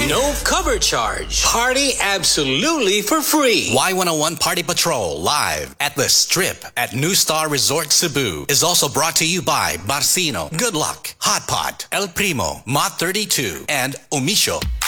No cover charge. Party absolutely for free. Y101 Party Patrol live at the Strip at New Star Resort Cebu is also brought to you by Barcino, Good Luck, Hot Pot, El Primo, Mott 32, and Omisho.